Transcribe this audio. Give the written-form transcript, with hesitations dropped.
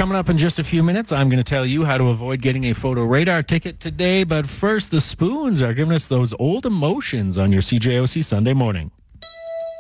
Coming up in just a few minutes, I'm going to tell you how to avoid getting a photo radar ticket today. But first, the Spoons are giving us those old emotions on your CJOC Sunday morning.